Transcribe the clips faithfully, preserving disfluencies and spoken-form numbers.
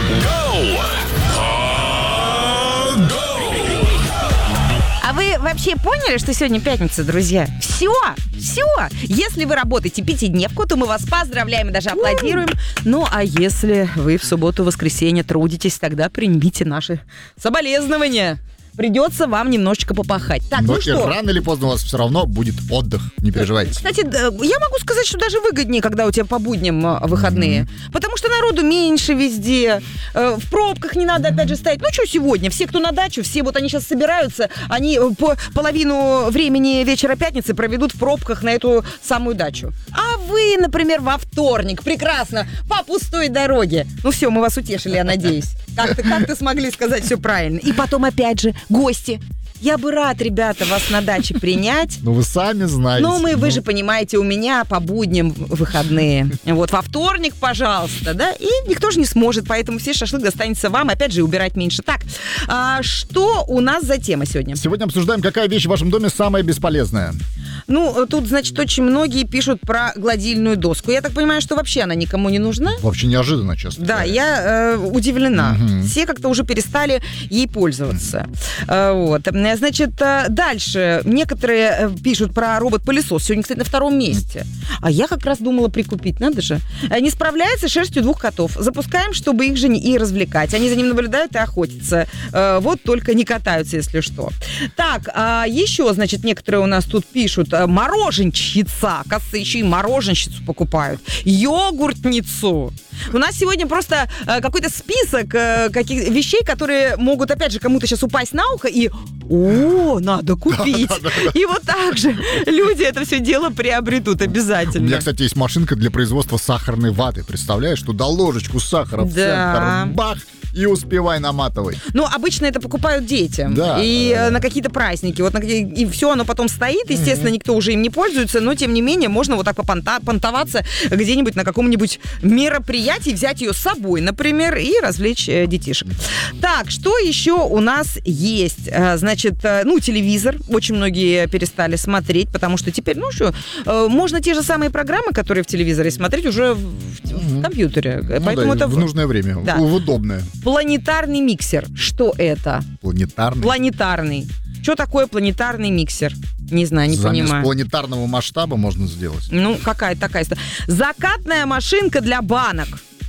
А вы вообще поняли, что сегодня пятница, друзья? Все, все. Если вы работаете пятидневку, то мы вас поздравляем и даже аплодируем. Ну, а если вы в субботу-воскресенье трудитесь, тогда примите наши соболезнования. Придется вам немножечко попахать. Так, Но ну и что? рано или поздно у вас все равно будет отдых. Не переживайте. Кстати, я могу сказать, что даже выгоднее, когда у тебя по будням выходные. Mm-hmm. Потому что народу меньше везде. В пробках не надо опять же стоять. Ну что сегодня? Все, кто на дачу, все вот они сейчас собираются, они по половину времени вечера пятницы проведут в пробках на эту самую дачу. А вы, например, во вторник прекрасно по пустой дороге. Ну все, мы вас утешили, я надеюсь. Как-то, как-то смогли сказать все правильно. И потом опять же гости. Я бы рад, ребята, вас на даче принять. Ну, вы сами знаете. Ну, мы, ну... вы же понимаете, у меня по будням выходные. Вот, во вторник, пожалуйста, да? И никто же не сможет, поэтому все шашлык достанется вам. Опять же, убирать меньше. Так, а что у нас за тема сегодня? Сегодня обсуждаем, какая вещь в вашем доме самая бесполезная. Ну, тут, значит, очень многие пишут про гладильную доску. Я так понимаю, что вообще она никому не нужна? Вообще неожиданно, честно. Да, я э, удивлена. Угу. Все как-то уже перестали ей пользоваться. Э, вот. Значит, э, дальше. Некоторые э, пишут про робот-пылесос. Сегодня, кстати, на втором месте. А я как раз думала прикупить, надо же. Э, не справляется с шерстью двух котов. Запускаем, чтобы их же не и развлекать. Они за ним наблюдают и охотятся. Э, вот только не катаются, если что. Так, а еще, значит, некоторые у нас тут пишут. Мороженщица. Оказывается, еще и мороженщицу покупают. Йогуртницу. У нас сегодня просто э, какой-то список э, каких вещей, которые могут, опять же, кому-то сейчас упасть на ухо и «О, надо купить». И вот так же люди это все дело приобретут обязательно. У меня, кстати, есть машинка для производства сахарной ваты. Представляешь, туда ложечку сахара в центр, бах, и успевай наматывай. Ну, обычно это покупают детям. Да. И э, на какие-то праздники. Вот на какие... И все, оно потом стоит. Естественно, mm-hmm. никто уже им не пользуется. Но, тем не менее, можно вот так попонтоваться где-нибудь на каком-нибудь мероприятии, взять ее с собой, например, и развлечь э, детишек. Так, что еще у нас есть? Э, значит, э, ну, телевизор. Очень многие перестали смотреть, потому что теперь, ну, что, э, можно те же самые программы, которые в телевизоре, смотреть уже в, mm-hmm. в компьютере. Ну, поэтому да, это в нужное время, да. в удобное. Планетарный миксер. Что это? Планетарный? Планетарный. Что такое планетарный миксер? Не знаю, не Замес понимаю. планетарного масштаба можно сделать. Ну, какая такая история. Закатная машинка для банок.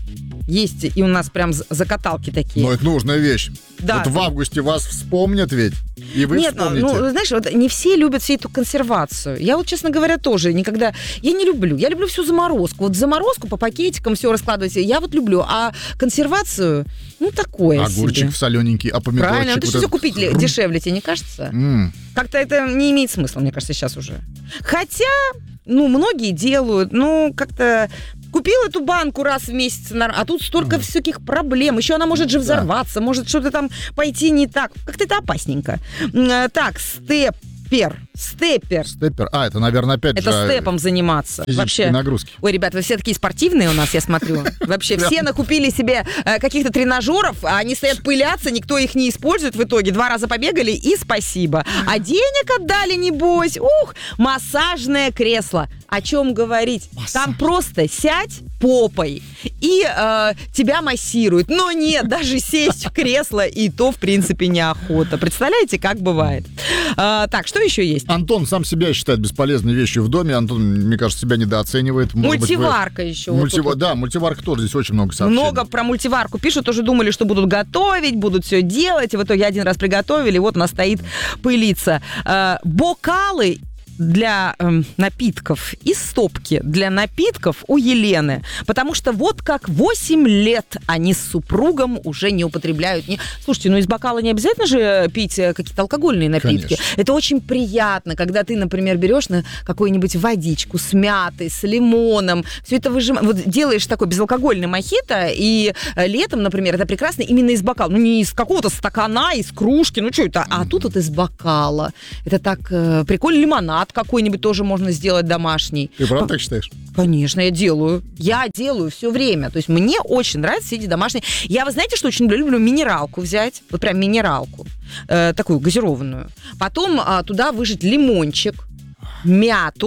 Есть и у нас прям закаталки такие. Но это нужная вещь. Да. Вот в августе вас вспомнят ведь, и вы Нет, вспомните. ну, знаешь, вот не все любят всю эту консервацию. Я вот, честно говоря, тоже никогда... Я не люблю. Я люблю всю заморозку. Вот заморозку по пакетикам все раскладывать. Я вот люблю. А консервацию, ну, такое Огурчик себе. солененький, а помидорчик... Правильно. Ну, ты вот что, все этот... купить дешевле, тебе не кажется? Mm. Как-то это не имеет смысла, мне кажется, сейчас уже. Хотя, ну, многие делают, ну, как-то... Купил эту банку раз в месяц, а тут столько mm. всяких проблем. Еще она может же взорваться, да. может что-то там пойти не так. Как-то это опасненько. Так, степпер. Степпер. Степпер. А, это, наверное, опять это же... Это степом заниматься. Вообще. Нагрузки. Ой, ребят, вы все такие спортивные у нас, я смотрю. Вообще все накупили себе каких-то тренажеров, а они стоят пылятся, никто их не использует в итоге. Два раза побегали и спасибо. А денег отдали, небось. Ух, массажное кресло. О чем говорить? Массаж. Там просто сядь попой и э, тебя массируют. Но нет, даже сесть в кресло и то, в принципе, неохота. Представляете, как бывает? А, так, что еще есть? Антон сам себя считает бесполезной вещью в доме. Антон, мне кажется, себя недооценивает. Может мультиварка быть, вы... еще. Мультива... Вот да, мультиварка тоже здесь очень много сообщений. Много про мультиварку пишут, тоже думали, что будут готовить, будут все делать. И в итоге один раз приготовили, и вот она стоит пылиться. А, бокалы для э, напитков и стопки для напитков у Елены. Потому что вот как восемь лет они с супругом уже не употребляют. Не... Слушайте, ну из бокала не обязательно же пить какие-то алкогольные напитки. Конечно. Это очень приятно, когда ты, например, берешь на какую-нибудь водичку с мятой, с лимоном, все это выжимаешь. Вот делаешь такой безалкогольный мохито, и летом, например, это прекрасно именно из бокала. Ну не из какого-то стакана, из кружки, ну что это? А тут вот из бокала. Это так э, прикольно. Лимонад какой-нибудь тоже можно сделать домашний. Ты правда так считаешь? Конечно, я делаю. Я делаю все время. То есть мне очень нравится все эти домашние. Я, вы знаете, что очень люблю? Минералку взять. Вот прям минералку. Э, такую газированную. Потом а, туда выжать лимончик, мяту,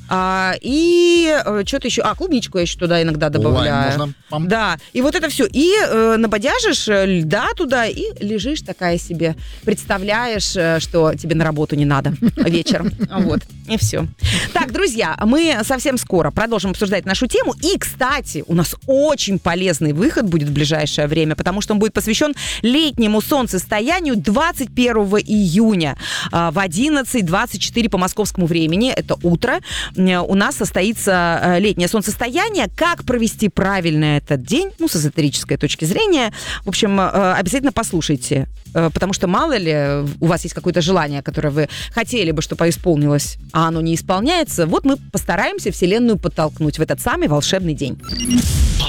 А, и э, что-то еще... А, клубничку я еще туда иногда добавляю. Лайм можно. Пам. Да, и вот это все. И э, набодяжишь льда туда и лежишь такая себе. Представляешь, э, что тебе на работу не надо вечером. Вот, и все. Так, друзья, мы совсем скоро продолжим обсуждать нашу тему. И, кстати, у нас очень полезный выход будет в ближайшее время, потому что он будет посвящен летнему солнцестоянию двадцать первого июня э, в одиннадцать двадцать четыре по московскому времени. Это утро. У нас состоится летнее солнцестояние. Как провести правильно этот день, ну, с эзотерической точки зрения, в общем, обязательно послушайте, потому что мало ли у вас есть какое-то желание, которое вы хотели бы, чтобы исполнилось, а оно не исполняется. Вот мы постараемся Вселенную подтолкнуть в этот самый волшебный день.